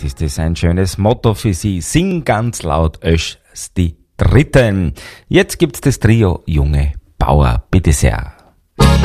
Vielleicht ist es ein schönes Motto für Sie. Sing ganz laut, Ösch die Dritten. Jetzt gibt's das Trio Junge Bauer. Bitte sehr.